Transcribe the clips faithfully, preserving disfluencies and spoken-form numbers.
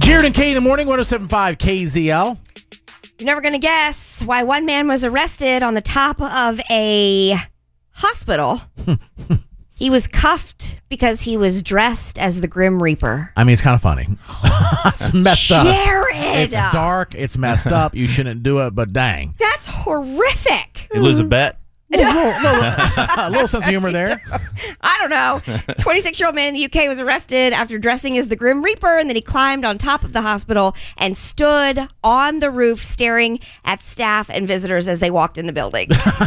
Jared and Katie in the morning, one oh seven point five K Z L. You're never going to guess why one man was arrested on the top of a hospital. He was cuffed because he was dressed as the Grim Reaper. I mean, it's kind of funny. It's messed up. Jared! It's dark. It's messed up. You shouldn't do it, but dang. That's horrific. You lose a bet? A little, little, a little sense of humor there. I don't know. twenty-six-year-old man in the U K was arrested after dressing as the Grim Reaper, and then he climbed on top of the hospital and stood on the roof staring at staff and visitors as they walked in the building.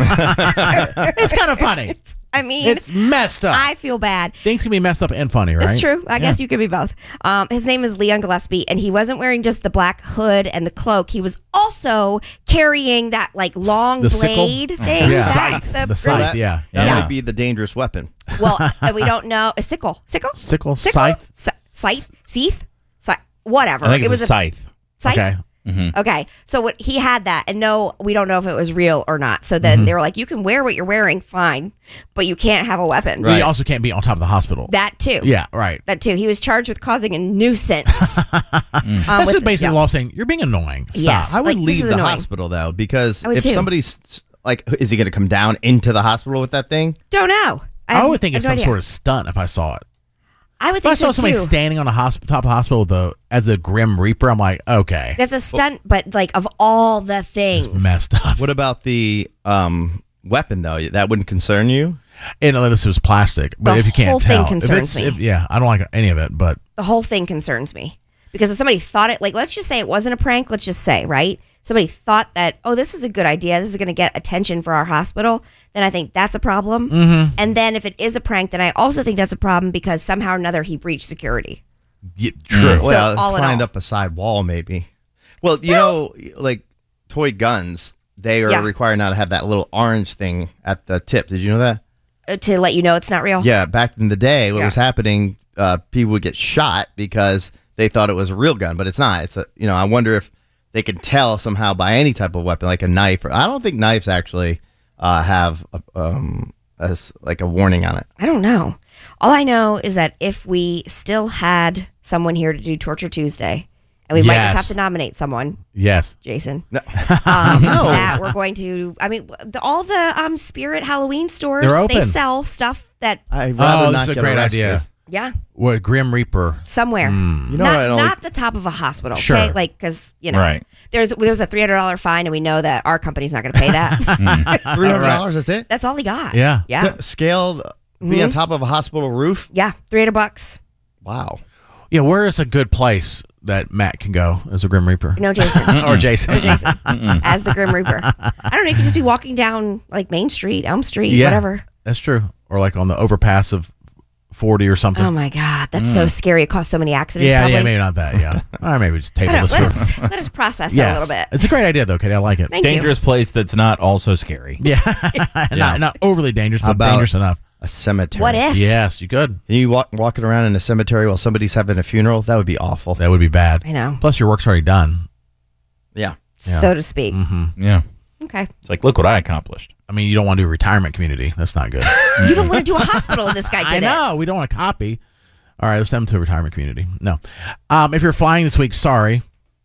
It's kind of funny. I mean, it's messed up. I feel bad. Things can be messed up and funny, right? That's true. I yeah. guess you could be both. Um, his name is Leon Gillespie, and he wasn't wearing just the black hood and the cloak. He was also carrying that like long the blade sickle? thing. Yeah. Scythe. The, The scythe, that, yeah. That Yeah. might be the dangerous weapon. Well, uh, we don't know. A sickle. Sickle? Sickle, Sickle? scythe. S- scythe? Seath? Scythe? Whatever. I think it's it was a scythe. Scythe? Okay. Mm-hmm. Okay, so what he had that, and no, we don't know if it was real or not. So then Mm-hmm. they were like, "You can wear what you're wearing, fine, but you can't have a weapon." But you also can't be on top of the hospital. That too. Yeah, right. That too. He was charged with causing a nuisance. um, That's with- just basically yeah. the law saying, you're being annoying. Stop. Yes. I would Like, this leave is the annoying. hospital, though, because I would if too. somebody's, like, is he going to come down into the hospital with that thing? Don't know. I, have- would think I it's have some no sort idea. of stunt if I saw it. I would If I think saw so somebody too. standing on the hosp- top of the hospital though, as a Grim Reaper, I'm like, okay. That's a stunt, but like of all the things, It's messed up. What about the um, weapon, though? That wouldn't concern you? And unless it was plastic. But The if you can't whole thing tell. If concerns it's- me. if- yeah, I don't like any of it, but the whole thing concerns me because if somebody thought it, like, let's just say it wasn't a prank. Let's just say, right? Somebody thought that, oh, this is a good idea. This is going to get attention for our hospital. Then I think that's a problem. Mm-hmm. And then if it is a prank, then I also think that's a problem because somehow or another he breached security. yeah, true. So well, all in climbed all. up a side wall, maybe. Well, you know, like toy guns, they are Yeah. required now to have that little orange thing at the tip. Did you know that? Uh, To let you know it's not real. Yeah, back in the day, what Yeah. was happening, uh, people would get shot because they thought it was a real gun, but it's not. It's a, you know, I wonder if they can tell somehow by any type of weapon, like a knife. Or I don't think knives actually uh, have a, um, as like a warning on it. I don't know. All I know is that if we still had someone here to do Torture Tuesday, and we might just Yes. have to nominate someone, Yes. Jason, No. um, that we're going to, I mean, the, all the um, Spirit Halloween stores, They're open. they sell stuff that, I'd rather Oh, not that's a get great arrested. idea. yeah, What, Grim Reaper. somewhere. You know, not I don't not the top of a hospital, Sure. okay? Like, because, you know, Right. there's there's a three hundred dollars fine, and we know that our company's not going to pay that. three hundred dollars, that's it? That's all he got. Yeah. Yeah. Scale, be on top of a hospital roof? Yeah. three hundred bucks. Wow. Yeah, where is a good place that Matt can go as a Grim Reaper? No, Jason. or Jason. Or Jason. As the Grim Reaper. I don't know. You could just be walking down, like, Main Street, Elm Street, Yeah, whatever. That's true. Or like on the overpass of forty or something. Oh, my God. That's so scary. It caused so many accidents, yeah, probably. yeah, maybe not that. Yeah. All right, maybe just table I don't this know. Let for. us, let us process Yes. that a little bit. It's a great idea, though, Katie. I like it. Thank Dangerous place that's not also scary. Yeah. not, not overly dangerous, How but about- dangerous enough. A cemetery. What if? Yes, you could. Can you walk, walking around in a cemetery while somebody's having a funeral? That would be awful. That would be bad. I know. Plus, your work's already done. Yeah. So to speak. Mm-hmm. Yeah. Okay. It's like, look what I accomplished. I mean, you don't want to do a retirement community. That's not good. You don't want to do a hospital, and this guy did I it. know. We don't want a copy. All right, let's send them to a retirement community. No. Um, if you're flying this week, sorry.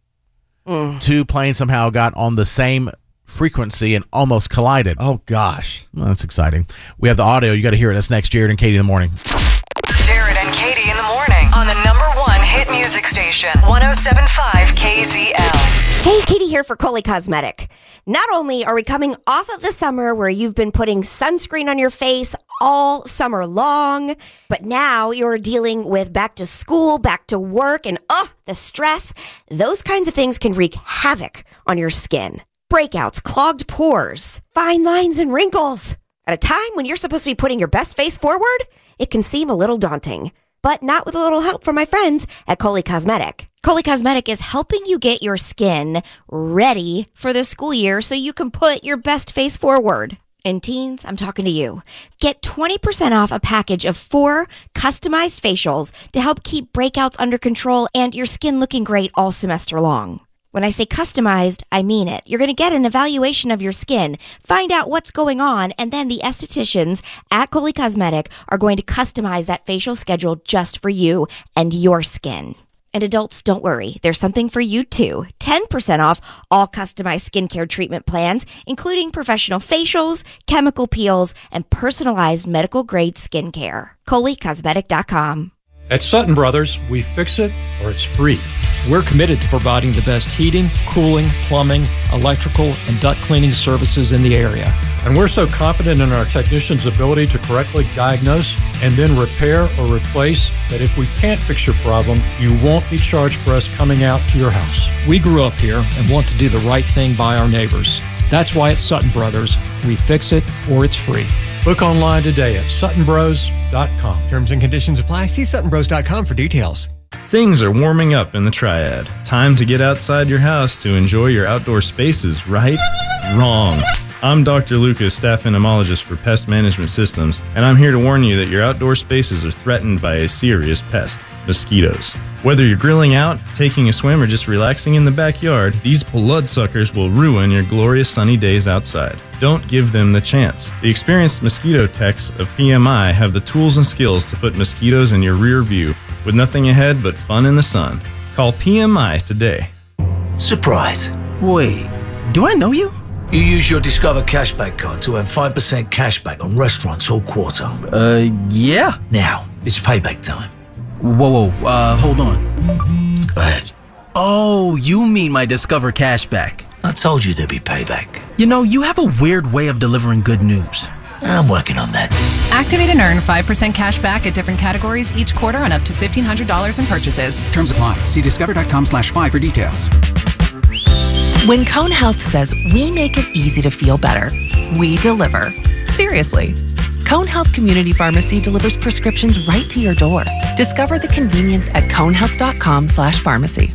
Mm. Two planes somehow got on the same frequency and almost collided. Oh, gosh. Well, that's exciting. We have the audio. You got to hear it. That's next. Jared and Katie in the morning. Jared and Katie in the morning on the number one hit music station, one oh seven point five K Z L. Hey, Katie here for Coley Cosmetic. Not only are we coming off of the summer where you've been putting sunscreen on your face all summer long, but now you're dealing with back to school, back to work, and oh, the stress. Those kinds of things can wreak havoc on your skin. Breakouts, clogged pores, fine lines, and wrinkles. At a time when you're supposed to be putting your best face forward, it can seem a little daunting. But not with a little help from my friends at Coley Cosmetic. Coley Cosmetic is helping you get your skin ready for the school year so you can put your best face forward. And teens, I'm talking to you. Get twenty percent off a package of four customized facials to help keep breakouts under control and your skin looking great all semester long. When I say customized, I mean it. You're going to get an evaluation of your skin, find out what's going on, and then the estheticians at Coley Cosmetic are going to customize that facial schedule just for you and your skin. And adults, don't worry. There's something for you too. ten percent off all customized skincare treatment plans, including professional facials, chemical peels, and personalized medical grade skincare. Coley Cosmetic dot com. At Sutton Brothers, we fix it or it's free. We're committed to providing the best heating, cooling, plumbing, electrical, and duct cleaning services in the area. And we're so confident in our technicians' ability to correctly diagnose and then repair or replace that if we can't fix your problem, you won't be charged for us coming out to your house. We grew up here and want to do the right thing by our neighbors. That's why at Sutton Brothers, we fix it or it's free. Look online today at Sutton Bros dot com. Terms and conditions apply. See Sutton Bros dot com for details. Things are warming up in the Triad. Time to get outside your house to enjoy your outdoor spaces, right? Wrong. I'm Doctor Lucas, staff entomologist for Pest Management Systems, and I'm here to warn you that your outdoor spaces are threatened by a serious pest, mosquitoes. Whether you're grilling out, taking a swim, or just relaxing in the backyard, these bloodsuckers will ruin your glorious sunny days outside. Don't give them the chance. The experienced mosquito techs of P M I have the tools and skills to put mosquitoes in your rear view with nothing ahead but fun in the sun. Call P M I today. Surprise. Wait, do I know you? You use your Discover Cashback card to earn five percent cashback on restaurants all quarter. Uh, yeah. Now, it's payback time. Whoa, whoa, uh, hold on. Go ahead. Oh, you mean my Discover Cashback. I told you there'd be payback. You know, you have a weird way of delivering good news. I'm working on that. Activate and earn five percent cash back at different categories each quarter on up to fifteen hundred dollars in purchases. Terms apply. See discover.com slash five for details. When Cone Health says we make it easy to feel better, we deliver. Seriously. Cone Health Community Pharmacy delivers prescriptions right to your door. Discover the convenience at conehealth.com slash pharmacy.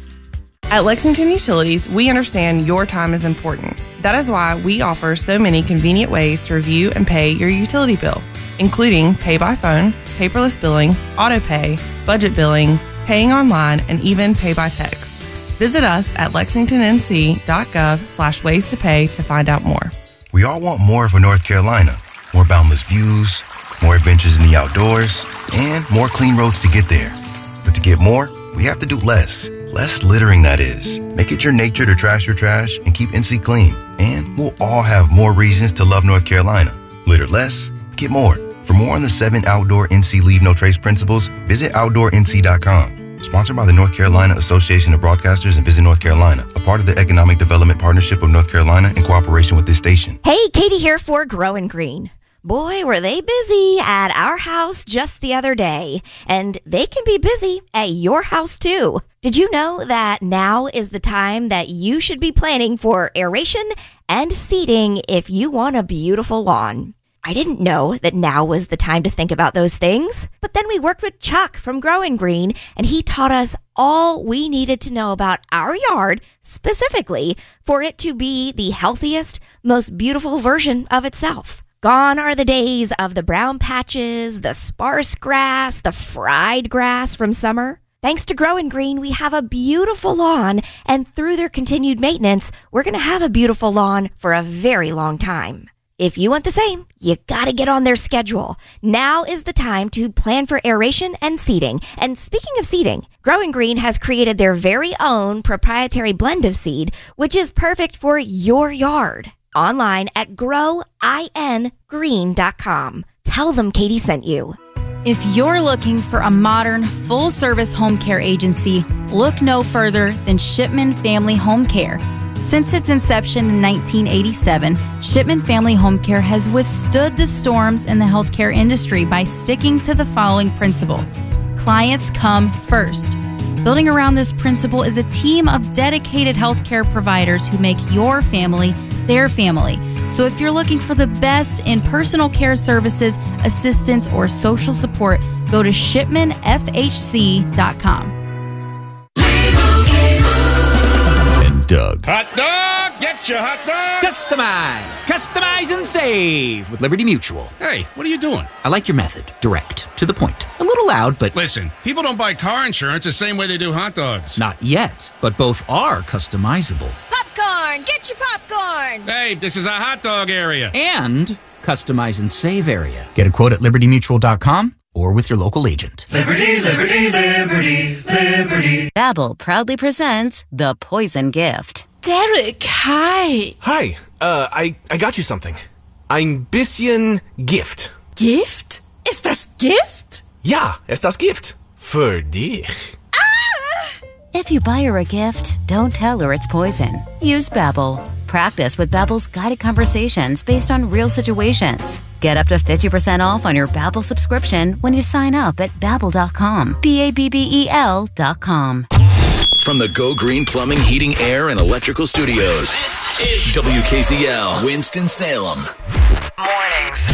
At Lexington Utilities, we understand your time is important. That is why we offer so many convenient ways to review and pay your utility bill, including pay by phone, paperless billing, auto pay, budget billing, paying online, and even pay by text. Visit us at lexingtonnc.gov slash ways to pay to find out more. We all want more for North Carolina. More boundless views, more adventures in the outdoors, and more clean roads to get there. But to get more, we have to do less. Less littering, that is. Make it your nature to trash your trash and keep N C clean. And we'll all have more reasons to love North Carolina. Litter less, get more. For more on the seven outdoor N C Leave No Trace principles, visit outdoor N C dot com. Sponsored by the North Carolina Association of Broadcasters and Visit North Carolina, a part of the Economic Development Partnership of North Carolina in cooperation with this station. Hey, Katie here for Growing Green. Boy, were they busy at our house just the other day, and they can be busy at your house too. Did you know that now is the time that you should be planning for aeration and seeding if you want a beautiful lawn? I didn't know that now was the time to think about those things, but then we worked with Chuck from Growing Green, and he taught us all we needed to know about our yard specifically for it to be the healthiest, most beautiful version of itself. Gone are the days of the brown patches, the sparse grass, the fried grass from summer. Thanks to Growing Green, we have a beautiful lawn, and through their continued maintenance, we're going to have a beautiful lawn for a very long time. If you want the same, you got to get on their schedule. Now is the time to plan for aeration and seeding. And speaking of seeding, Growing Green has created their very own proprietary blend of seed, which is perfect for your yard. Online at grow in green dot com. Tell them Katie sent you. If you're looking for a modern, full-service home care agency, look no further than Shipman Family Home Care. Since its inception in nineteen eighty-seven, Shipman Family Home Care has withstood the storms in the healthcare industry by sticking to the following principle: clients come first. Building around this principle is a team of dedicated healthcare providers who make your family their family. So if you're looking for the best in personal care services, assistance, or social support, go to shipman f h c dot com. Doug. Hot dog! Get your hot dog! Customize! Customize and save with Liberty Mutual. Hey, what are you doing? I like your method. Direct. To the point. A little loud, but... Listen, people don't buy car insurance the same way they do hot dogs. Not yet, but both are customizable. Popcorn! Get your popcorn! Hey, this is a hot dog area. And customize and save area. Get a quote at liberty mutual dot com or with your local agent. Liberty, liberty, liberty, liberty. Babbel proudly presents The Poison Gift. Derek, hi. Hi, uh, I, I got you something. Ein bisschen Gift. Gift? Ist das Gift? Ja, ist das Gift. Für dich. If you buy her a gift, don't tell her it's poison. Use Babbel. Practice with Babbel's guided conversations based on real situations. Get up to fifty percent off on your Babbel subscription when you sign up at babbel dot com. B A B B E L dot com. From the Go Green Plumbing, Heating, Air, and Electrical Studios, W K Z L, Winston-Salem. Mornings.